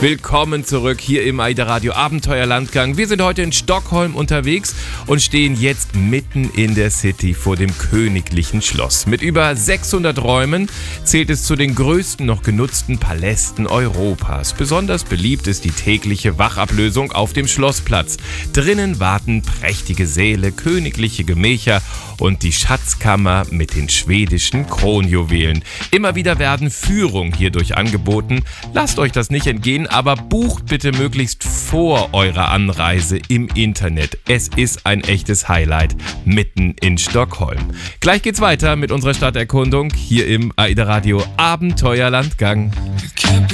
Willkommen zurück hier im AIDA Radio Abenteuerlandgang. Wir sind heute in Stockholm unterwegs und stehen jetzt mitten in der City vor dem Königlichen Schloss. Mit über 600 Räumen zählt es zu den größten noch genutzten Palästen Europas. Besonders beliebt ist die tägliche Wachablösung auf dem Schlossplatz. Drinnen warten prächtige Säle, königliche Gemächer und die Schatzkammer mit den schwedischen Kronjuwelen. Immer wieder werden Führungen hierdurch angeboten. Lasst euch das nicht entgehen, aber bucht bitte möglichst vor eurer Anreise im Internet. Es ist ein echtes Highlight mitten in Stockholm. Gleich geht's weiter mit unserer Stadterkundung hier im AIDA Radio Abenteuerlandgang.